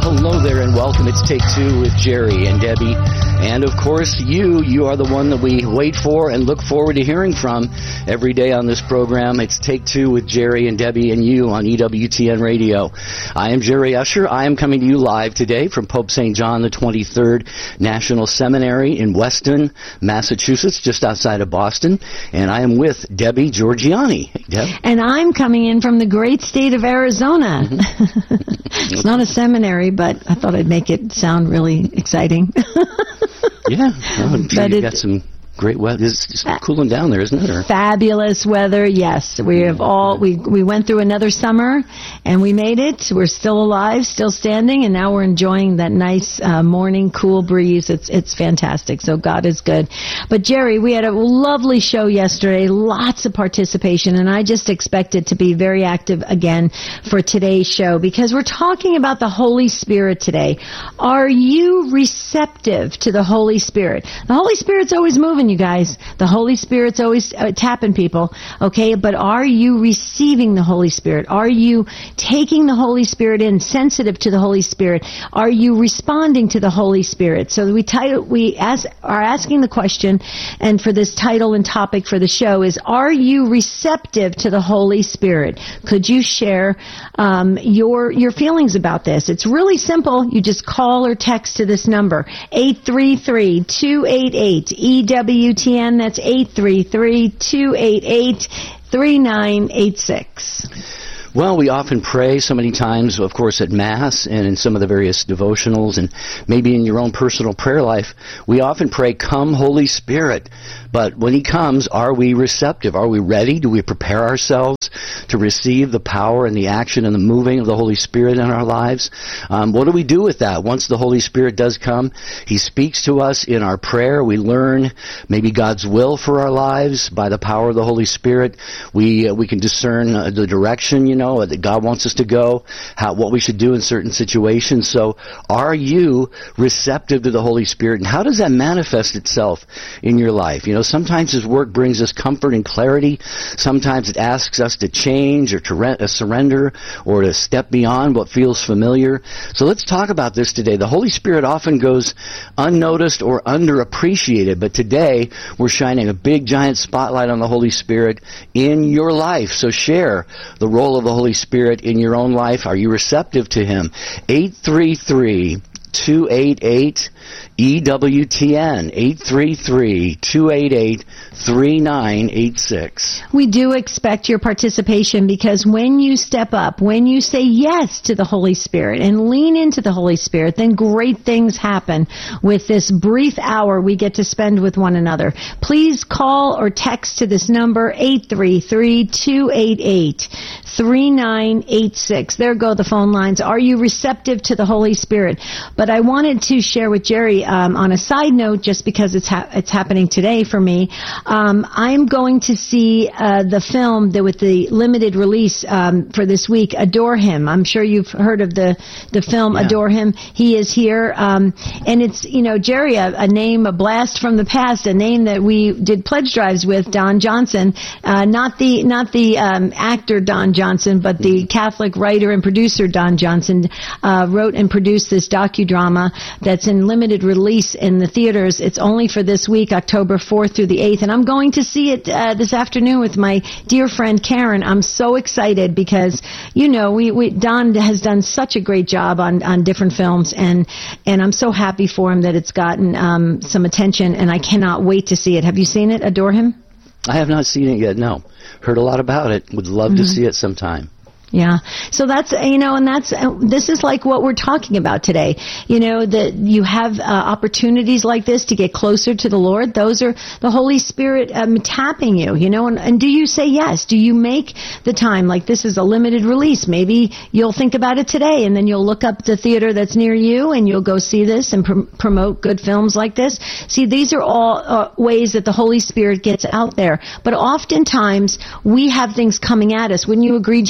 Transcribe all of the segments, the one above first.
Hello there and welcome. It's Take Two with Jerry and Debbie. And of course, you are the one that we wait for and look forward to hearing from every day on this program. It's Take Two with Jerry and Debbie and you on EWTN Radio. I am Jerry Usher. I am coming to you live today from Pope St. John the 23rd National Seminary in Weston, Massachusetts, just outside of Boston. And I am with Debbie Georgianni. Hey, Deb. And I'm coming in from the great state of Arizona. Mm-hmm. It's not a seminary, but I thought I'd make it sound really exciting. Yeah, I'm sure you've got some great weather. It's cooling down there, isn't it? Or? Fabulous weather, yes. We have we went through another summer, and we made it. We're still alive, still standing, and now we're enjoying that nice morning cool breeze. It's fantastic, so God is good. But Jerry, we had a lovely show yesterday, lots of participation, and I just expect it to be very active again for today's show, because we're talking about the Holy Spirit today. Are you receptive to the Holy Spirit? The Holy Spirit's always moving, you guys. The Holy Spirit's always tapping people, okay? But are you receiving the Holy Spirit? Are you taking the Holy Spirit in, sensitive to the Holy Spirit? Are you responding to the Holy Spirit? So we are asking the question, and for this title and topic for the show is, are you receptive to the Holy Spirit? Could you share your feelings about this? It's really simple. You just call or text to this number, 833-288-EWTN. That's 833-288-3986. Well, we often pray so many times, of course, at Mass and in some of the various devotionals and maybe in your own personal prayer life. We often pray, "Come, Holy Spirit." But when He comes, are we receptive? Are we ready? Do we prepare ourselves to receive the power and the action and the moving of the Holy Spirit in our lives? What do we do with that? Once the Holy Spirit does come, He speaks to us in our prayer. We learn maybe God's will for our lives by the power of the Holy Spirit. We can discern the direction, that God wants us to go, what we should do in certain situations. So are you receptive to the Holy Spirit? And how does that manifest itself in your life? Sometimes His work brings us comfort and clarity. Sometimes it asks us to change or to surrender or to step beyond what feels familiar. So let's talk about this today. The Holy Spirit often goes unnoticed or underappreciated, but today we're shining a big giant spotlight on the Holy Spirit in your life. So share the role of the Holy Spirit in your own life. Are you receptive to Him? 833-288-EWTN, 833-288-3986. We do expect your participation, because when you step up, when you say yes to the Holy Spirit and lean into the Holy Spirit, then great things happen with this brief hour we get to spend with one another. Please call or text to this number, 833-288-3986. There go the phone lines. Are you receptive to the Holy Spirit? But I wanted to share with Jerry, on a side note, just because it's happening today for me, I'm going to see the film with the limited release for this week, Adore Him. I'm sure you've heard of the film, yeah. Adore Him. He is here, and it's, Jerry, a name, a blast from the past, a name that we did pledge drives with, Don Johnson, not the actor Don Johnson, but the Catholic writer and producer Don Johnson wrote and produced this docudrama that's in limited release in the theaters. It's only for this week, October 4th through the 8th, and I'm going to see it this afternoon with my dear friend Karen. I'm so excited because, Don has done such a great job on different films, and I'm so happy for him that it's gotten some attention, and I cannot wait to see it. Have you seen it, Adore Him? I have not seen it yet, no. Heard a lot about it. Would love to see it sometime. Yeah. So that's, this is like what we're talking about today. That you have opportunities like this to get closer to the Lord. Those are the Holy Spirit tapping you, and do you say yes? Do you make the time? Like, this is a limited release. Maybe you'll think about it today, and then you'll look up the theater that's near you, and you'll go see this and promote good films like this. See, these are all ways that the Holy Spirit gets out there. But oftentimes, we have things coming at us. Wouldn't you agree, Jerry?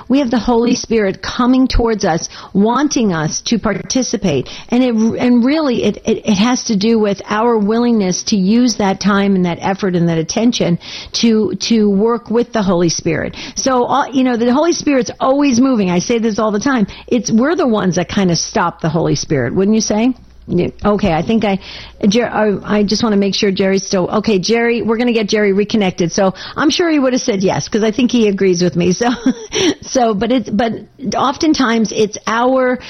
We have the Holy Spirit coming towards us, wanting us to participate. And really, it has to do with our willingness to use that time and that effort and that attention to work with the Holy Spirit. So, the Holy Spirit's always moving. I say this all the time. We're the ones that kind of stop the Holy Spirit, wouldn't you say? Okay, I think I just want to make sure Jerry's still, okay, Jerry, we're going to get Jerry reconnected. So I'm sure he would have said yes, because I think he agrees with me. But oftentimes it's our,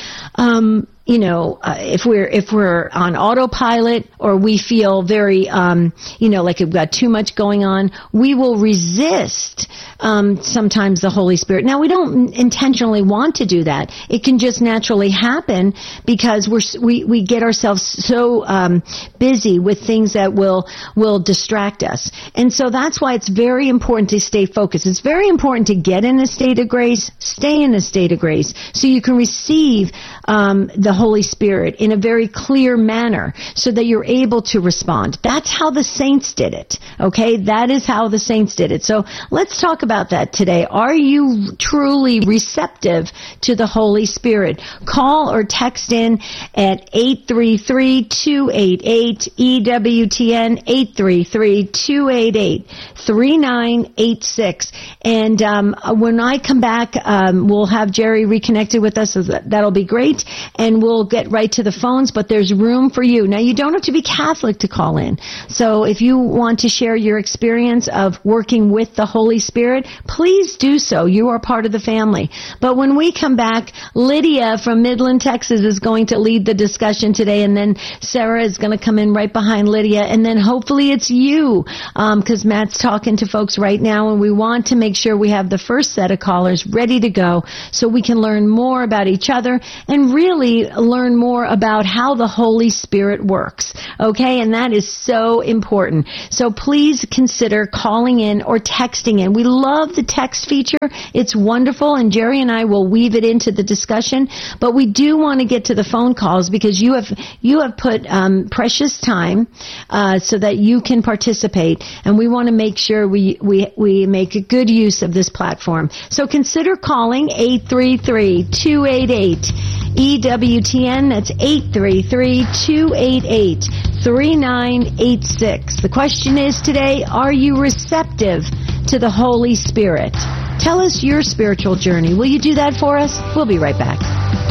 if we're on autopilot or we feel very, like we've got too much going on, we will resist, sometimes the Holy Spirit. Now, we don't intentionally want to do that. It can just naturally happen because we get ourselves so, busy with things that will distract us. And so that's why it's very important to stay focused. It's very important to get in a state of grace, stay in a state of grace, so you can receive, the Holy Spirit in a very clear manner so that you're able to respond. That's how the saints did it. Okay? That is how the saints did it. So let's talk about that today. Are you truly receptive to the Holy Spirit? Call or text in at 833-288-EWTN, 833-288-3986. And when I come back, we'll have Jerry reconnected with us. So that'll be great. And we'll get right to the phones, but there's room for you. Now, you don't have to be Catholic to call in. So if you want to share your experience of working with the Holy Spirit, please do so. You are part of the family. But when we come back, Lydia from Midland, Texas is going to lead the discussion today, and then Sarah is going to come in right behind Lydia, and then hopefully it's you, because Matt's talking to folks right now, and we want to make sure we have the first set of callers ready to go so we can learn more about each other and really learn more about how the Holy Spirit works. Okay? And that is so important. So please consider calling in or texting in. We love the text feature. It's wonderful, and Jerry and I will weave it into the discussion, but we do want to get to the phone calls because you have put precious time so that you can participate, and we want to make sure we make a good use of this platform. So consider calling 833-288-EWTN. That's 833-288-3986. The question is today, are you receptive to the Holy Spirit? Tell us your spiritual journey. Will you do that for us? We'll be right back.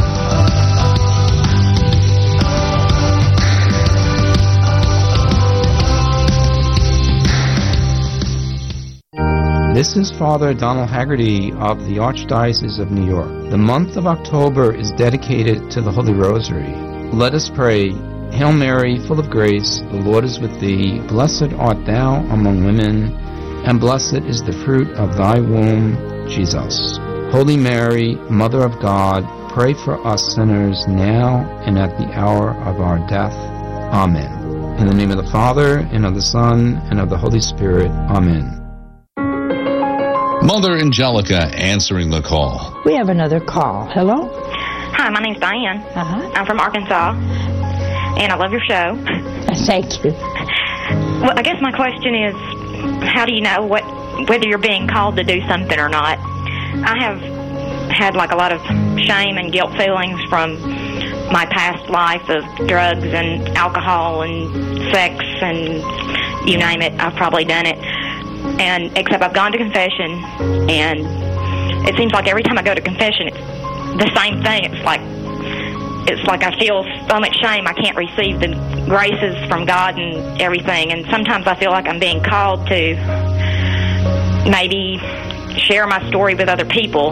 This is Father Donald Haggerty of the Archdiocese of New York. The month of October is dedicated to the Holy Rosary. Let us pray. Hail Mary, full of grace, the Lord is with thee. Blessed art thou among women, and blessed is the fruit of thy womb, Jesus. Holy Mary, Mother of God, pray for us sinners now and at the hour of our death. Amen. In the name of the Father, and of the Son, and of the Holy Spirit. Amen. Mother Angelica answering the call. We have another call. Hello? Hi, my name's Diane. I'm from Arkansas, and I love your show. Thank you. Well, I guess my question is, how do you know whether you're being called to do something or not? I have had a lot of shame and guilt feelings from my past life of drugs and alcohol and sex and you name it, I've probably done it. And except I've gone to confession, and it seems like every time I go to confession, it's the same thing. It's like I feel so much shame I can't receive the graces from God and everything. And sometimes I feel like I'm being called to maybe share my story with other people.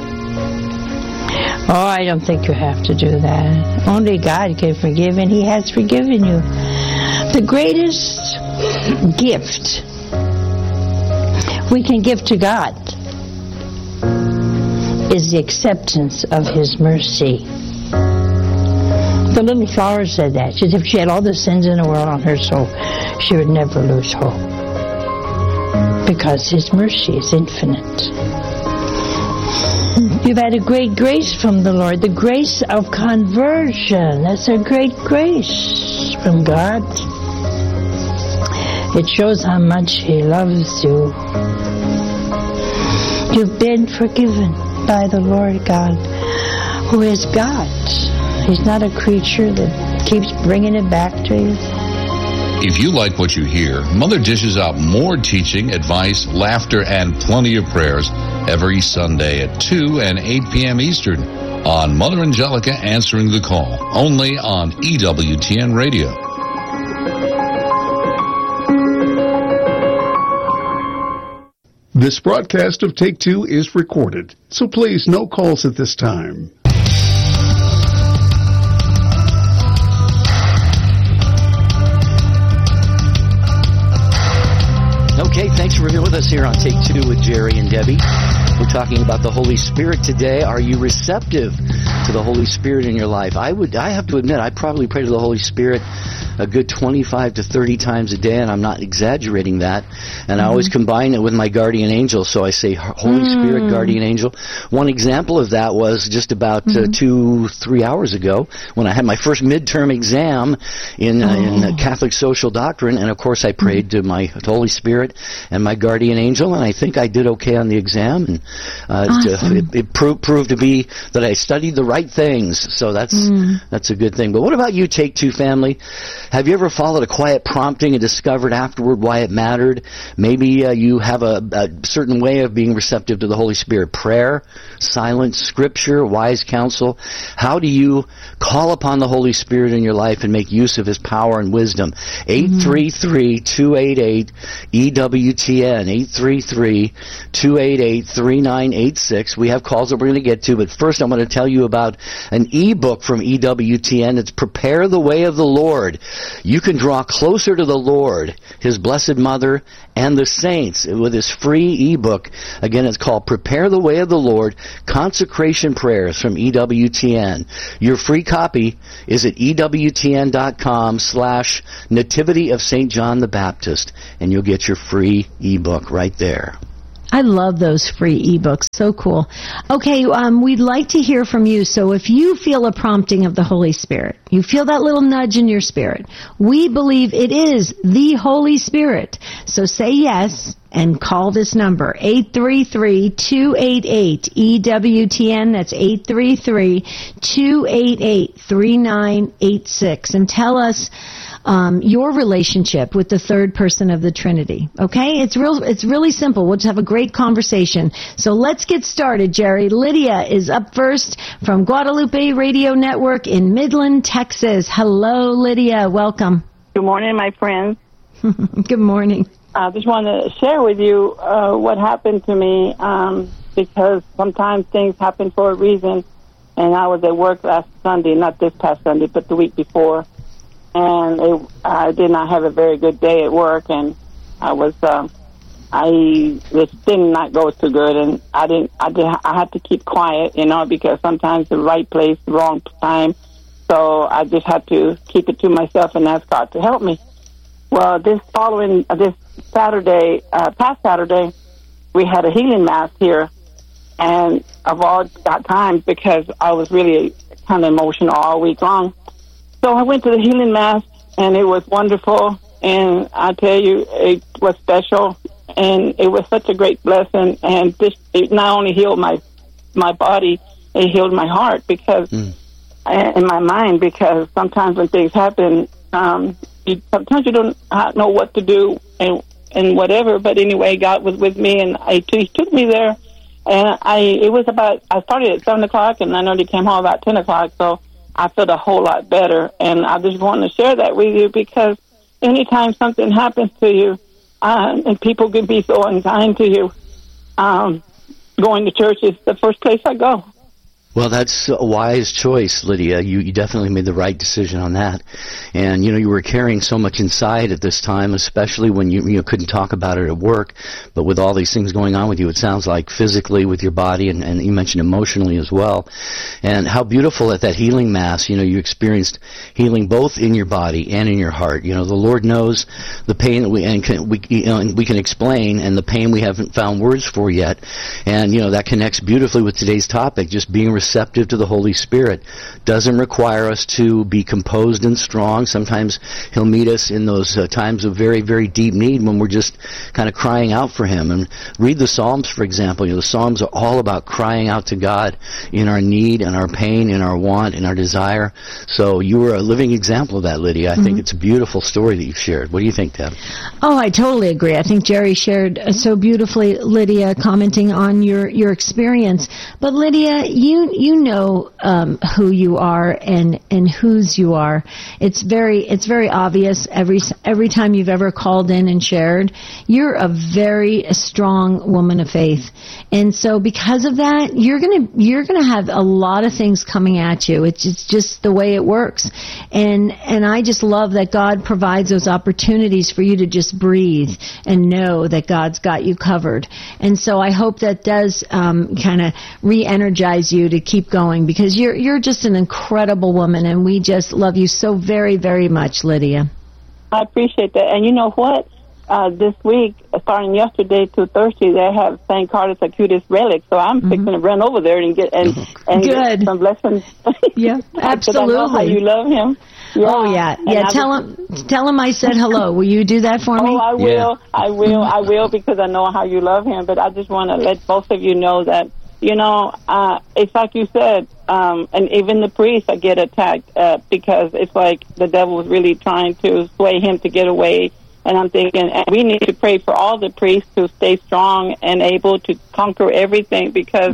Oh, I don't think you have to do that. Only God can forgive, and He has forgiven you. The greatest gift we can give to God is the acceptance of His mercy. The little flower said that. She said if she had all the sins in the world on her soul, she would never lose hope. Because His mercy is infinite. You've had a great grace from the Lord, the grace of conversion. That's a great grace from God. It shows how much He loves you. You've been forgiven. by the Lord God, who is God. He's not a creature that keeps bringing it back to you. If you like what you hear, Mother dishes out more teaching, advice, laughter, and plenty of prayers every Sunday at 2 and 8 p.m. Eastern on Mother Angelica Answering the Call, only on EWTN Radio. This broadcast of Take Two is recorded, so please no calls at this time. Okay, thanks for being with us here on Take Two with Jerry and Debbie. We're talking about the Holy Spirit today. Are you receptive to the Holy Spirit in your life? I have to admit, I probably pray to the Holy Spirit a good 25 to 30 times a day, and I'm not exaggerating that. And I always combine it with my guardian angel, so I say Holy Spirit, guardian angel. One example of that was just about 2-3 hours ago when I had my first midterm exam in Catholic social doctrine, and of course I prayed to my Holy Spirit and my guardian angel, and I think I did okay on the exam, and it proved to be that I studied the right things, so that's a good thing. But what about you, Take Two family? Have you ever followed a quiet prompting and discovered afterward why it mattered? Maybe you have a certain way of being receptive to the Holy Spirit. Prayer, silence, scripture, wise counsel. How do you call upon the Holy Spirit in your life and make use of His power and wisdom? 833-288-EWTN, 833-288-3986. We have calls that we're going to get to, but first I'm going to tell you about an e-book from EWTN. It's Prepare the Way of the Lord. You can draw closer to the Lord, His Blessed Mother, and the saints with His free ebook. Again, it's called Prepare the Way of the Lord, Consecration Prayers from EWTN. Your free copy is at EWTN.com/Nativity of St. John the Baptist, and you'll get your free ebook right there. I love those free ebooks. So cool. Okay, we'd like to hear from you. So if you feel a prompting of the Holy Spirit, you feel that little nudge in your spirit, we believe it is the Holy Spirit. So say yes and call this number, 833-288-EWTN. That's 833-288-3986. And tell us your relationship with the third person of the Trinity. Okay? It's really simple. We'll just have a great conversation. So let's get started, Jerry. Lydia is up first from Guadalupe Radio Network in Midland, Texas. Hello, Lydia. Welcome. Good morning, my friends. Good morning. I just want to share with you what happened to me because sometimes things happen for a reason. And I was at work last Sunday, not this past Sunday, but the week before. And I did not have a very good day at work, and this did not go too good, and I had to keep quiet, because sometimes the right place, the wrong time, so I just had to keep it to myself and ask God to help me. Well, this Saturday, past Saturday, we had a healing mass here, and of all times, because I was really kind of emotional all week long. So I went to the healing mass, and it was wonderful, and I tell you, it was special, and it was such a great blessing, and it not only healed my body, it healed my heart, because, in my mind, because sometimes when things happen, sometimes you don't know what to do, and whatever, but anyway, God was with me, and He took me there, and I started at 7 o'clock, and I know they came home about 10 o'clock, so I felt a whole lot better, and I just want to share that with you because anytime something happens to you, and people can be so unkind to you, going to church is the first place I go. Well, that's a wise choice, Lydia. You definitely made the right decision on that. And, you were carrying so much inside at this time, especially when you couldn't talk about it at work. But with all these things going on with you, it sounds like physically with your body, and you mentioned emotionally as well. And how beautiful at that healing mass, you experienced healing both in your body and in your heart. The Lord knows the pain that we can explain, and the pain we haven't found words for yet. And, that connects beautifully with today's topic, just being receptive to the Holy Spirit. Doesn't require us to be composed and strong. Sometimes He'll meet us in those times of very, very deep need when we're just kind of crying out for Him. And read the Psalms, for example. The Psalms are all about crying out to God in our need and our pain and our want and our desire. So you were a living example of that, Lydia. I think it's a beautiful story that you've shared. What do you think, Deb? Oh, I totally agree. I think Jerry shared so beautifully, Lydia, commenting on your experience. But Lydia, you know who you are and whose you are. It's very obvious every time you've ever called in and shared. You're a very strong woman of faith, and so because of that, you're gonna have a lot of things coming at you. It's just the way it works, and I just love that God provides those opportunities for you to just breathe and know that God's got you covered. And so I hope that does kind of re-energize you to keep going, because you're just an incredible woman, and we just love you so very, very much, Lydia. I appreciate that. And you know what? This week, starting yesterday to Thursday, they have St. Carlos Acutis relics. So I'm fixing to run over there and get get some blessings. Yeah, absolutely. I know how you love him. Yeah. Oh yeah. Tell him I said hello. Will you do that for me? Oh, I will. Yeah. I will, because I know how you love him. But I just want to let both of you know that, it's like you said, and even the priests get attacked because it's like the devil is really trying to sway him to get away. And I'm thinking, and we need to pray for all the priests to stay strong and able to conquer everything, because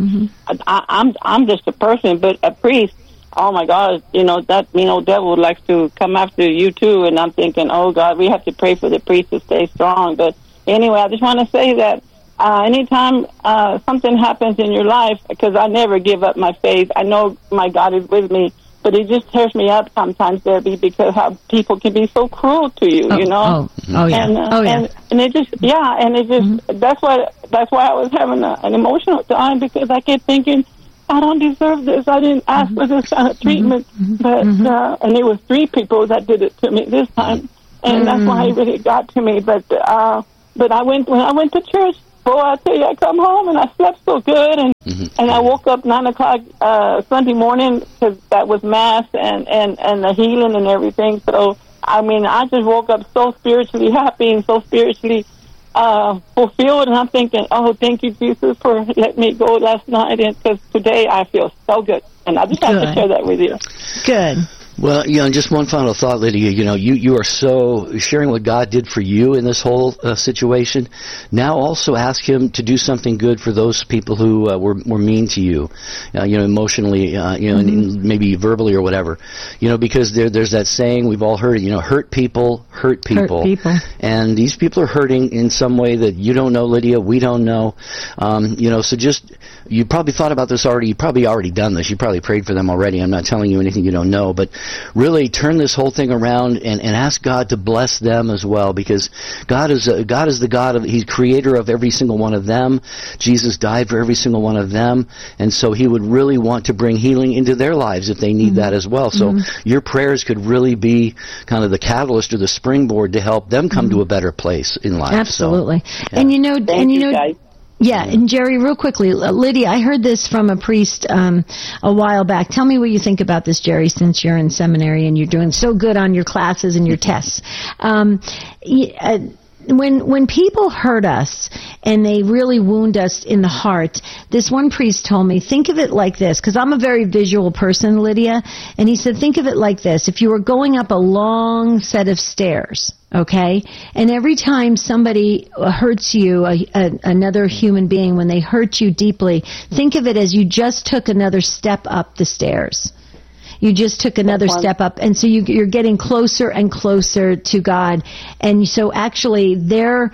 I'm just a person, but a priest, oh my God, that devil likes to come after you too. And I'm thinking, oh God, we have to pray for the priests to stay strong. But anyway, I just want to say that anytime something happens in your life, because I never give up my faith, I know my God is with me, but it just tears me up sometimes, Debbie, because how people can be so cruel to you, Oh, yeah. And it just, that's why I was having an emotional time, because I kept thinking, I don't deserve this. I didn't ask for this kind of treatment. But and it was 3 people that did it to me this time, and that's why it really got to me. But when I went to church, boy, I tell you, I come home and I slept so good, and I woke up 9:00 Sunday morning, because that was Mass and the healing and everything. So I mean, I just woke up so spiritually happy and so spiritually fulfilled, and I'm thinking, oh, thank you, Jesus, for letting me go last night, and because today I feel so good, and I just have to share that with you. Good. Well, just one final thought, Lydia. You are so sharing what God did for you in this whole situation. Now also ask Him to do something good for those people who were mean to you, emotionally, and maybe verbally or whatever. Because there's that saying, we've all heard it, hurt people hurt people. And these people are hurting in some way that you don't know, Lydia, we don't know. So just, you probably thought about this already. You probably already done this. You probably prayed for them already. I'm not telling you anything you don't know, but really turn this whole thing around and ask God to bless them as well, because God is the God of, He's creator of every single one of them. Jesus died for every single one of them, and so He would really want to bring healing into their lives if they need that as well. So your prayers could really be kind of the catalyst or the springboard to help them come to a better place in life. Absolutely. So, yeah. And Thank you, guys. Yeah, and Jerry, real quickly, Lydia, I heard this from a priest a while back. Tell me what you think about this, Jerry, since you're in seminary and you're doing so good on your classes and your tests. When people hurt us and they really wound us in the heart, this one priest told me, think of it like this, because I'm a very visual person, Lydia, and he said, think of it like this. If you were going up a long set of stairs, okay, and every time somebody hurts you, another human being, when they hurt you deeply, think of it as you just took another step up the stairs. You just took another step up, and so you're getting closer and closer to God. And so actually their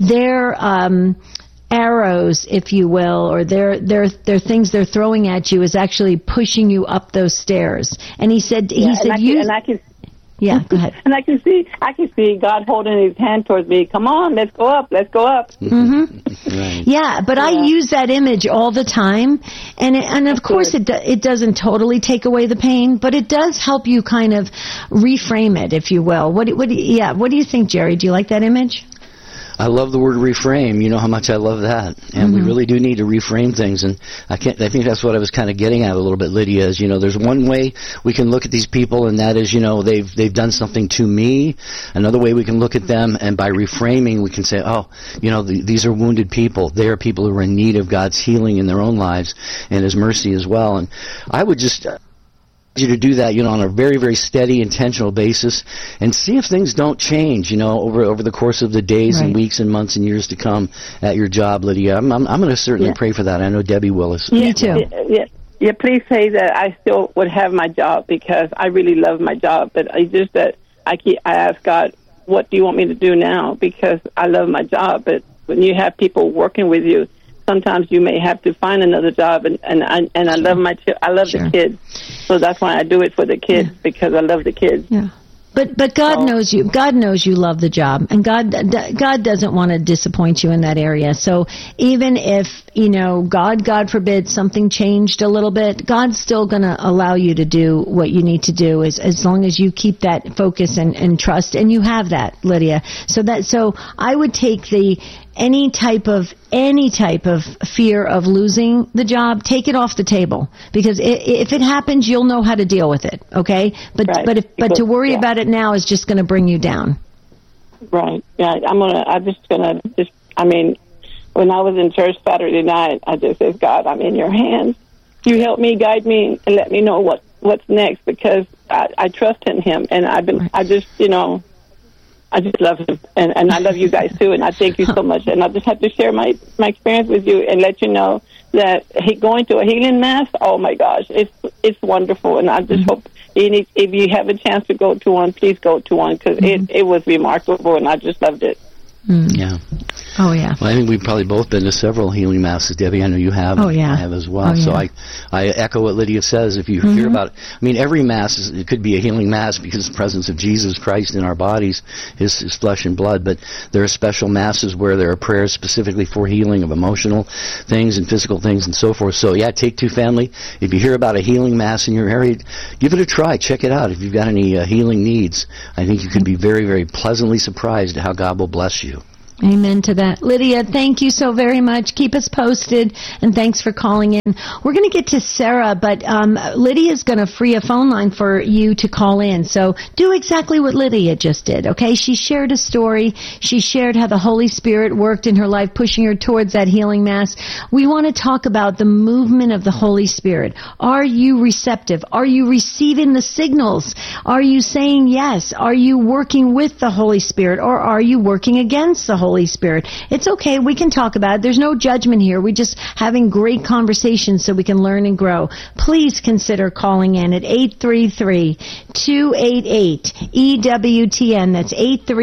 arrows, if you will, or their things they're throwing at you is actually pushing you up those stairs. And he said, yeah, go ahead. And I can see God holding His hand towards me. Come on, let's go up. Right. Yeah, but I use that image all the time, and of course it doesn't totally take away the pain, but it does help you kind of reframe it, if you will. What do you think, Jerry? Do you like that image? I love the word reframe. You know how much I love that. And we really do need to reframe things. And I think that's what I was kind of getting at a little bit, Lydia, is, there's one way we can look at these people, and that is, they've done something to me. Another way we can look at them, and by reframing, we can say, these are wounded people. They are people who are in need of God's healing in their own lives and His mercy as well. And I would just you to do that, on a very, very steady, intentional basis, and see if things don't change, over the course of the days and weeks and months and years to come at your job, Lydia. I'm going to certainly pray for that. I know Debbie will. Me too. Yeah, please say that I still would have my job, because I really love my job, but I just that I ask God, what do you want me to do now? Because I love my job, but when you have people working with you, sometimes you may have to find another job, and I love the kids, so that's why I do it for the kids, because I love the kids. Yeah. But God knows you. God knows you love the job, and God doesn't want to disappoint you in that area. So even if God forbid, something changed a little bit, God's still going to allow you to do what you need to do, as long as you keep that focus and trust, and you have that, Lydia. So I would take any type of fear of losing the job, take it off the table, because if it happens, you'll know how to deal with it. Okay, but to worry about it now is just going to bring you down. Right. Yeah. When I was in church Saturday night, I just said, God, I'm in your hands. You help me, guide me, and let me know what's next, because I trust in Him, and I just love Him, and I love you guys too, and I thank you so much. And I just have to share my experience with you and let you know that going to a healing mass, oh my gosh, it's wonderful. And I just hope if you have a chance to go to one, please go to one, because it was remarkable, and I just loved it. Yeah. Oh, yeah. Well, I think we've probably both been to several healing masses, Debbie. I know you have. Oh, yeah. I have as well. Oh, yeah. So I echo what Lydia says. If you hear about it, every mass, it could be a healing mass because of the presence of Jesus Christ in our bodies, His flesh and blood. But there are special masses where there are prayers specifically for healing of emotional things and physical things and so forth. So, Take Two family. If you hear about a healing mass in your area, give it a try. Check it out. If you've got any healing needs, I think you could be very, very pleasantly surprised at how God will bless you. Amen to that. Lydia, thank you so very much. Keep us posted, and thanks for calling in. We're going to get to Sarah, but Lydia's going to free a phone line for you to call in. So do exactly what Lydia just did, okay? She shared a story. She shared how the Holy Spirit worked in her life, pushing her towards that healing mass. We want to talk about the movement of the Holy Spirit. Are you receptive? Are you receiving the signals? Are you saying yes? Are you working with the Holy Spirit, or are you working against the Holy Spirit? It's okay. We can talk about it. There's no judgment here. We're just having great conversations so we can learn and grow. Please consider calling in at 833-288-EWTN. That's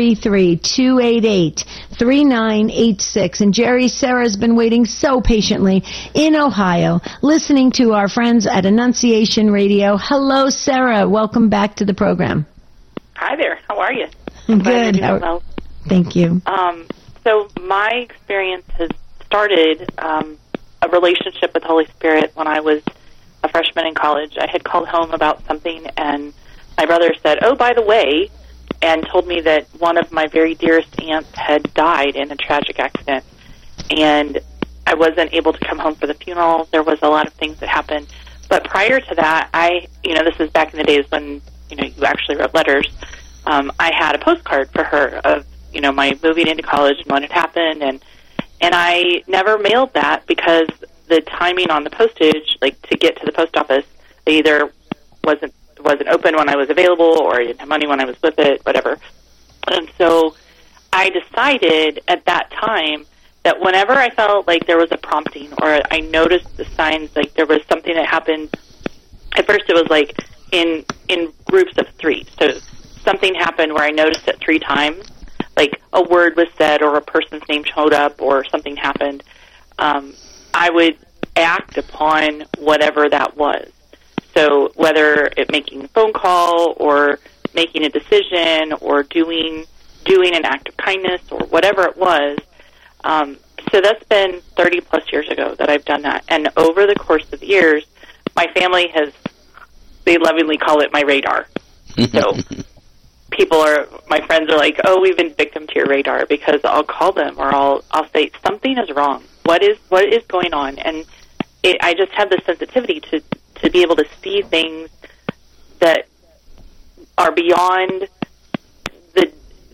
833-288-3986. And Sarah's been waiting so patiently in Ohio, listening to our friends at Annunciation Radio. Hello, Sarah. Welcome back to the program. Hi there. How are you? Good. Well. Thank you. So my experience has started a relationship with the Holy Spirit when I was a freshman in college. I had called home about something, and my brother said, oh, by the way, and told me that one of my very dearest aunts had died in a tragic accident. And I wasn't able to come home for the funeral. There was a lot of things that happened. But prior to that, this is back in the days when, you actually wrote letters. I had a postcard for her of, my moving into college and what had happened, and I never mailed that because the timing on the postage, to get to the post office, they either wasn't open when I was available, or I didn't have money when I was with it, whatever. And so I decided at that time that whenever I felt like there was a prompting, or I noticed the signs, like there was something that happened. At first, it was in groups of three. So something happened where I noticed it 3 times. Like a word was said, or a person's name showed up, or something happened. I would act upon whatever that was. So whether it making a phone call, or making a decision, or doing an act of kindness, or whatever it was. So that's been 30 plus years ago that I've done that. And over the course of years, my family they lovingly call it my radar. So my friends are like, oh, we've been victim to your radar, because I'll call them or I'll say something is wrong. What is going on? And I just have the sensitivity to be able to see things that are beyond the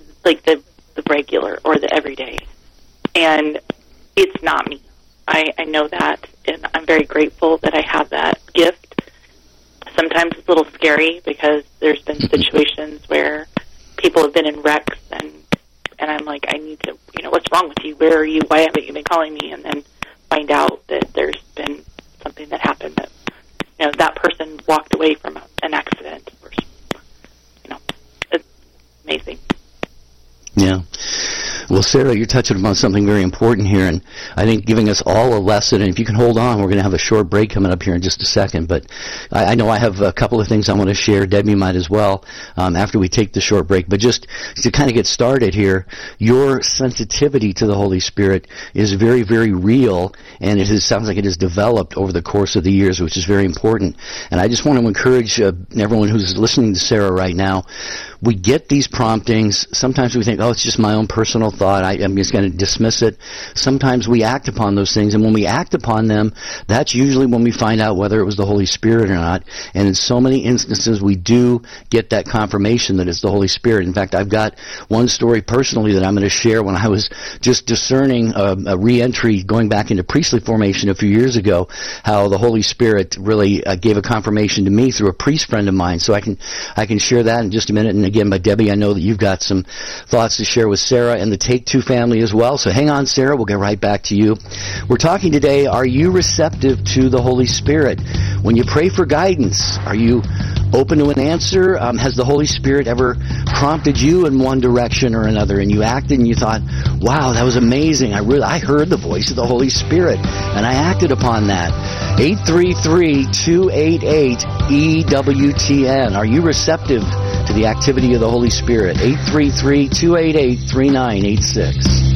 regular or the everyday. And it's not me. I know that, and I'm very grateful that I have that gift. Sometimes it's a little scary because there's been situations where people have been in wrecks, and I'm like, I need to, what's wrong with you? Where are you? Why haven't you been calling me? And then find out that there's been something that happened that, that person walked away from an accident. Or, it's amazing. Yeah. Well, Sarah, you're touching upon something very important here, and I think giving us all a lesson. And if you can hold on, we're going to have a short break coming up here in just a second. But I know I have a couple of things I want to share. Debbie might as well after we take the short break. But just to kind of get started here, your sensitivity to the Holy Spirit is very, very real, and sounds like it has developed over the course of the years, which is very important. And I just want to encourage everyone who's listening to Sarah right now. We get these promptings. Sometimes we think, oh, it's just my own personal thought. I'm just going to dismiss it. Sometimes we act upon those things, and when we act upon them, that's usually when we find out whether it was the Holy Spirit or not. And in so many instances, we do get that confirmation that it's the Holy Spirit. In fact, I've got one story personally that I'm going to share when I was just discerning a re-entry going back into priestly formation a few years ago, how the Holy Spirit really gave a confirmation to me through a priest friend of mine. So I can share that in just a minute. And again, by Debbie, I know that you've got some thoughts to share with Sarah and the Take Two family as well. So hang on, Sarah. We'll get right back to you. We're talking today, are you receptive to the Holy Spirit? When you pray for guidance, are you open to an answer? Has the Holy Spirit ever prompted you in one direction or another, and you acted and you thought, wow, that was amazing. I heard the voice of the Holy Spirit, and I acted upon that. 833-288-EWTN. Are you receptive to the activity of the Holy Spirit? 833-288-3986.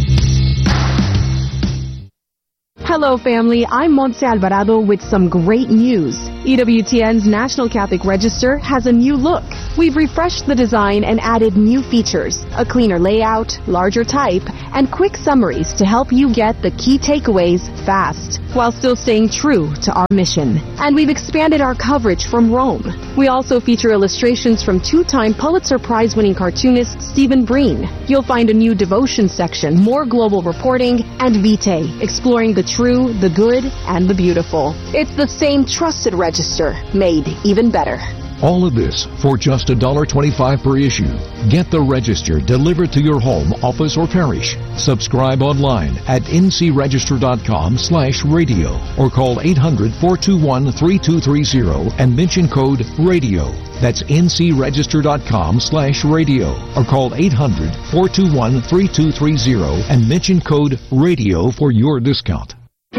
Hello, family. I'm Montse Alvarado with some great news. EWTN's National Catholic Register has a new look. We've refreshed the design and added new features, a cleaner layout, larger type, and quick summaries to help you get the key takeaways fast, while still staying true to our mission. And we've expanded our coverage from Rome. We also feature illustrations from two-time Pulitzer Prize-winning cartoonist Stephen Breen. You'll find a new devotion section, more global reporting, and Vitae, exploring the true, the good, and the beautiful. It's the same trusted register, made even better. All of this for just $1.25 per issue. Get the Register delivered to your home, office, or parish. Subscribe online at ncregister.com/radio or call 800-421-3230 and mention code RADIO. That's ncregister.com/radio or call 800-421-3230 and mention code RADIO for your discount.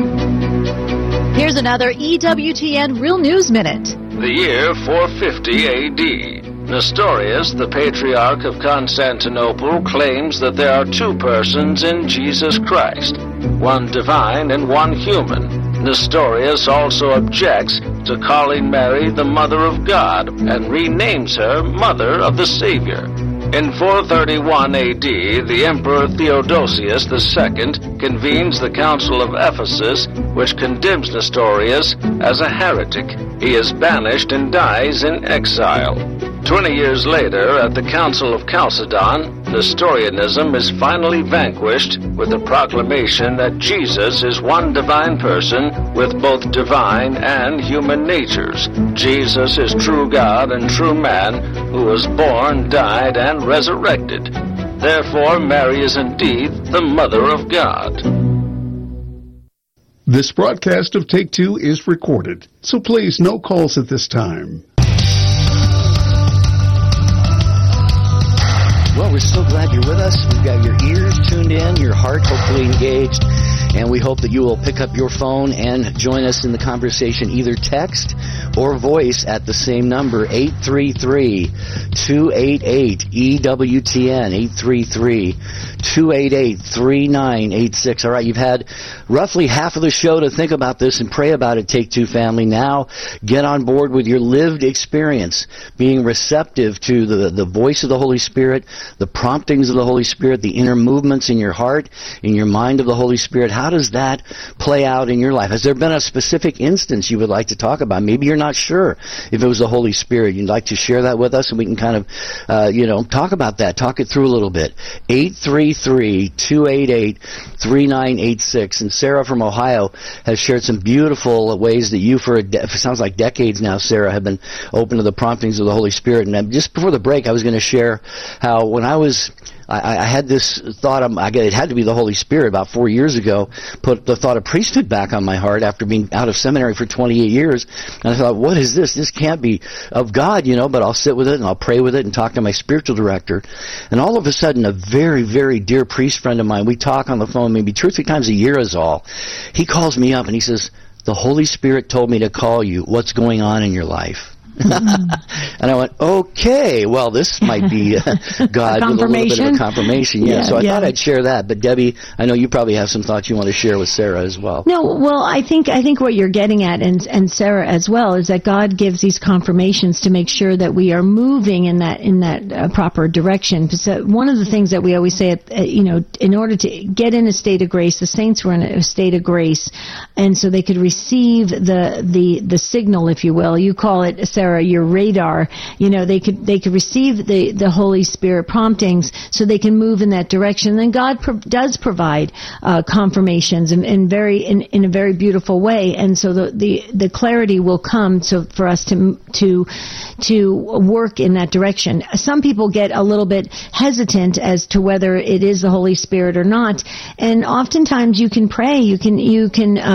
Here's another EWTN Real News Minute. The year 450 A.D. Nestorius, the Patriarch of Constantinople, claims that there are two persons in Jesus Christ, one divine and one human. Nestorius also objects to calling Mary the Mother of God and renames her Mother of the Savior. In 431 A.D., the Emperor Theodosius II convenes the Council of Ephesus, which condemns Nestorius as a heretic. He is banished and dies in exile. 20 years later, at the Council of Chalcedon, Nestorianism is finally vanquished with the proclamation that Jesus is one divine person with both divine and human natures. Jesus is true God and true man who was born, died, and resurrected. Therefore, Mary is indeed the Mother of God. This broadcast of Take Two is recorded, so please, no calls at this time. Well, we're so glad you're with us. We've got your ears tuned in, your heart hopefully engaged, and we hope that you will pick up your phone and join us in the conversation, either text or voice at the same number, 833-288-EWTN, 833-288-3986. All right, you've had roughly half of the show to think about this and pray about it, Take Two family. Now get on board with your lived experience, being receptive to the voice of the Holy Spirit, the promptings of the Holy Spirit, the inner movements in your heart, in your mind of the Holy Spirit. How does that play out in your life? Has there been a specific instance you would like to talk about? Maybe you're not sure if it was the Holy Spirit. You'd like to share that with us, and we can kind of, talk about that, talk it through a little bit. 833-288-3986. And Sarah from Ohio has shared some beautiful ways that you, it sounds like decades now, Sarah, have been open to the promptings of the Holy Spirit. And just before the break, I was going to share how when I had this thought, it had to be the Holy Spirit about 4 years ago, put the thought of priesthood back on my heart after being out of seminary for 28 years. And I thought, what is this? This can't be of God, but I'll sit with it and I'll pray with it and talk to my spiritual director. And all of a sudden, a very, very dear priest friend of mine, we talk on the phone maybe 2 or 3 times a year is all. He calls me up and he says, the Holy Spirit told me to call you. What's going on in your life? And I went, okay, well, this might be God with a little bit of a confirmation. Yeah, so I thought I'd share that. But Debbie, I know you probably have some thoughts you want to share with Sarah as well. No, well, I think what you're getting at, and Sarah as well, is that God gives these confirmations to make sure that we are moving in that proper direction. So one of the things that we always say, in order to get in a state of grace, the saints were in a state of grace, and so they could receive the signal, if you will. You call it, Sarah, your radar. They could receive the Holy Spirit promptings so they can move in that direction. And then God does provide confirmations in a very beautiful way. And so the clarity will come for us to work in that direction. Some people get a little bit hesitant as to whether it is the Holy Spirit or not. And oftentimes you can pray. You'll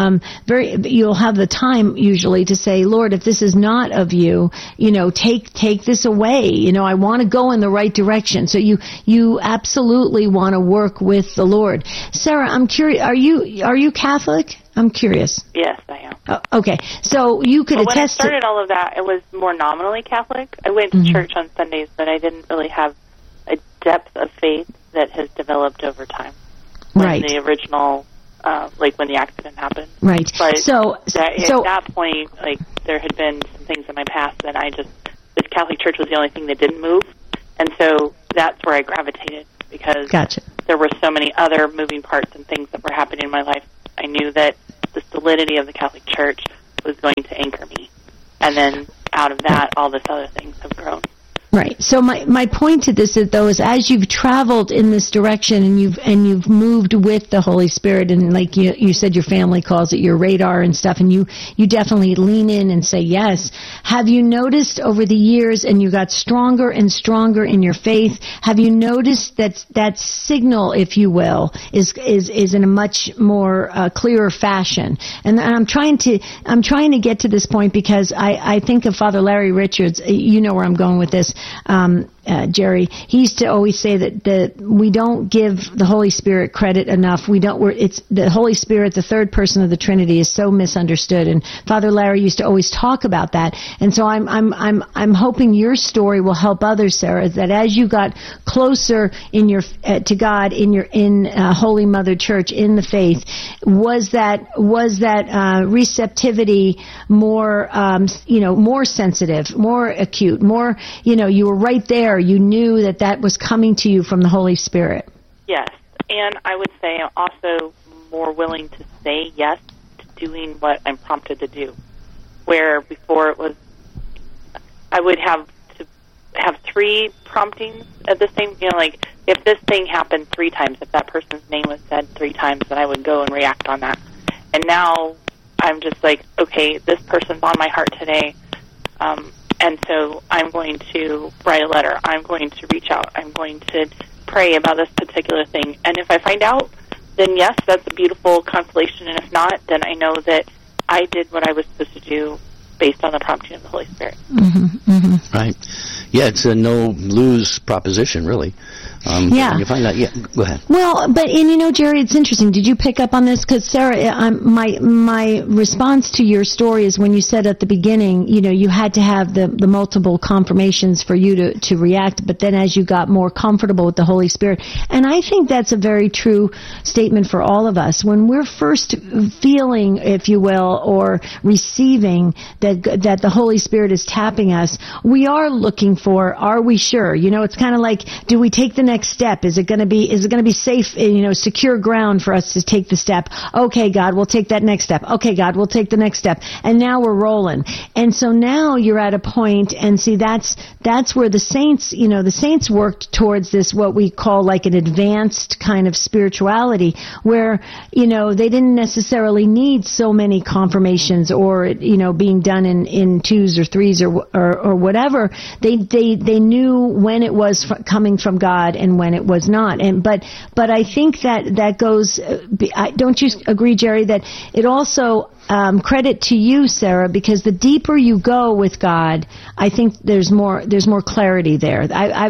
have the time usually to say, Lord, if this is not of you, take this away. I want to go in the right direction. So you absolutely want to work with the Lord. Sarah, I'm curious. Are you Catholic? I'm curious. Yes, I am. Oh, okay, so you could attest. When I started all of that, it was more nominally Catholic. I went to church on Sundays, but I didn't really have a depth of faith that has developed over time. Right. The original. When the accident happened. Right. But at that point, there had been some things in my past that the Catholic Church was the only thing that didn't move. And so that's where I gravitated because there were so many other moving parts and things that were happening in my life. I knew that the solidity of the Catholic Church was going to anchor me. And then out of that, all this other things have grown. Right. So my point to this is, though, is as you've traveled in this direction and you've moved with the Holy Spirit, and like you said, your family calls it your radar and stuff, and you definitely lean in and say yes. Have you noticed over the years, and you got stronger and stronger in your faith, have you noticed that signal, if you will, is in a much more clearer fashion? And I'm trying to get to this point because I think of Father Larry Richards. You know where I'm going with this. Jerry, he used to always say that we don't give the Holy Spirit credit enough. It's the Holy Spirit, the third person of the Trinity, is so misunderstood. And Father Larry used to always talk about that. And so I'm hoping your story will help others, Sarah, that as you got closer to God in Holy Mother Church, in the faith, was that receptivity more more sensitive, more acute, more you were right there. You knew that was coming to you from the Holy Spirit. Yes, and I would say I'm also more willing to say yes to doing what I'm prompted to do. Where before it was, I would have to have 3 promptings at the same, if this thing happened 3 times, if that person's name was said 3 times, then I would go and react on that. And now I'm just like, okay, this person's on my heart today. And so I'm going to write a letter. I'm going to reach out. I'm going to pray about this particular thing. And if I find out, then yes, that's a beautiful consolation. And if not, then I know that I did what I was supposed to do based on the prompting of the Holy Spirit. Right. Yeah, it's a no-lose proposition, really. Yeah. You find out. Yeah, go ahead. Well, but Jerry, it's interesting. Did you pick up on this? Because Sarah, my response to your story is when you said at the beginning, you had to have the multiple confirmations for you to react. But then as you got more comfortable with the Holy Spirit, and I think that's a very true statement for all of us. When we're first feeling, if you will, or receiving that the Holy Spirit is tapping us, we are looking for, are we sure? It's kind of like, do we take the next step? Is it going to be safe, secure ground for us to take the step? Okay, God, we'll take that next step. Okay, God, we'll take the next step. And now we're rolling. And so now you're at a point, and see, that's where the saints worked towards this, what we call like an advanced kind of spirituality, where, they didn't necessarily need so many confirmations or, being done in twos or threes or whatever. They knew when it was coming from God and when it was not. But I think that goes, don't you agree, Jerry, that it also, credit to you, Sarah, because the deeper you go with God, I think there's more clarity there.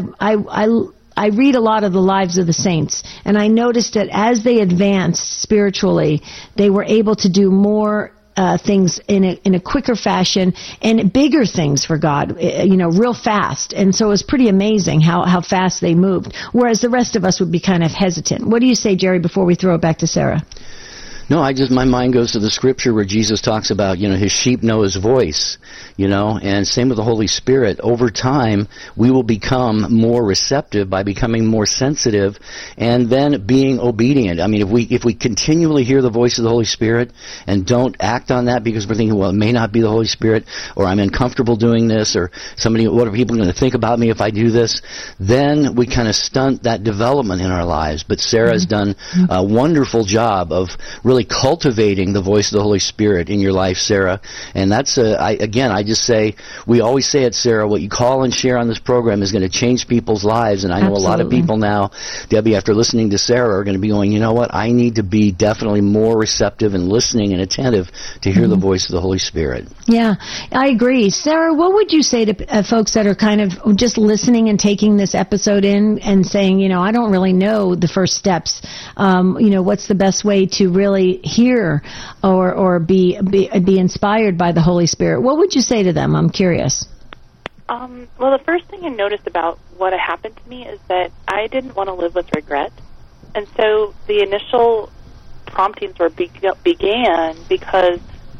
I read a lot of the lives of the saints, and I noticed that as they advanced spiritually, they were able to do more things in a quicker fashion and bigger things for God, real fast. And so it was pretty amazing how fast they moved, whereas the rest of us would be kind of hesitant. What do you say, Jerry, before we throw it back to Sarah? No, my mind goes to the scripture where Jesus talks about, his sheep know his voice, and same with the Holy Spirit. Over time, we will become more receptive by becoming more sensitive and then being obedient. I mean, if we continually hear the voice of the Holy Spirit and don't act on that because we're thinking, well, it may not be the Holy Spirit, or I'm uncomfortable doing this, or what are people going to think about me if I do this, then we kind of stunt that development in our lives. But Sarah's done a wonderful job of really cultivating the voice of the Holy Spirit in your life, Sarah. And that's, I just say, we always say it, Sarah, what you call and share on this program is going to change people's lives. And I know a lot of people now, Debbie, after listening to Sarah, are going to be going, you know what, I need to be definitely more receptive and listening and attentive to hear the voice of the Holy Spirit. Yeah, I agree. Sarah, what would you say to folks that are kind of just listening and taking this episode in and saying, I don't really know the first steps. What's the best way to really hear or be inspired by the Holy Spirit? What would you say to them? I'm curious. Well, the first thing I noticed about what had happened to me is that I didn't want to live with regret. And so the initial promptings began because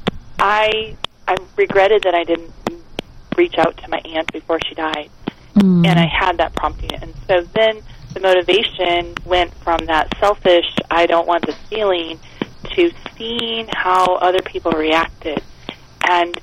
I regretted that I didn't reach out to my aunt before she died. And I had that prompting. And so then the motivation went from that selfish, I don't want this feeling, to seeing how other people reacted. And